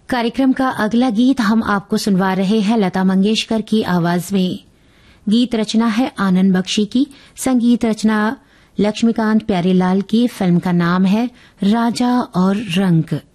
कार्यक्रम का अगला गीत हम आपको सुनवा रहे हैं लता मंगेशकर की आवाज में। गीत रचना है आनंद बख्शी की, संगीत रचना लक्ष्मीकांत प्यारेलाल की। फिल्म का नाम है राजा और रंग।